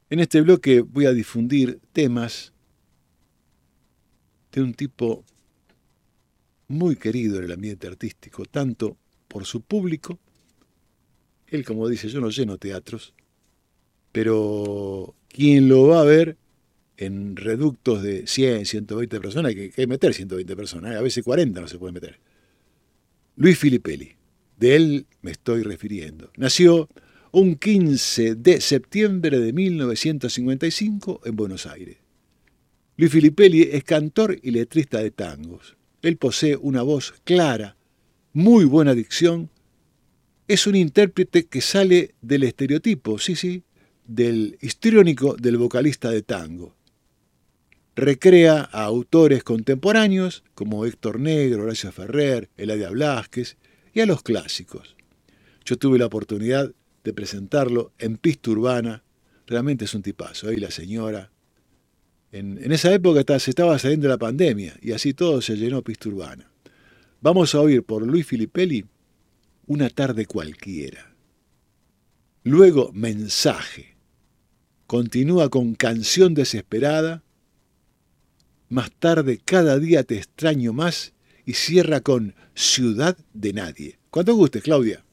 En este bloque voy a difundir temas de un tipo muy querido en el ambiente artístico, tanto por su público, él como dice, yo no lleno teatros, pero quien lo va a ver en reductos de 100, 120 personas, hay que meter 120 personas, a veces 40 no se puede meter. Luis Filippelli, de él me estoy refiriendo. Nació un 15 de septiembre de 1955 en Buenos Aires. Luis Filippelli es cantor y letrista de tangos. Él posee una voz clara, muy buena dicción. Es un intérprete que sale del estereotipo, sí, sí, del histriónico del vocalista de tango. Recrea a autores contemporáneos como Héctor Negro, Horacio Ferrer, Eladia Blasquez y a los clásicos. Yo tuve la oportunidad de presentarlo en Pista Urbana. Realmente es un tipazo. Ahí la señora. En esa época se estaba saliendo la pandemia y así todo se llenó Pista Urbana. Vamos a oír por Luis Filippelli Una tarde cualquiera. Luego Mensaje. Continúa con Canción desesperada. Más tarde Cada día te extraño más y cierra con Ciudad de nadie. Cuando gustes, Claudia.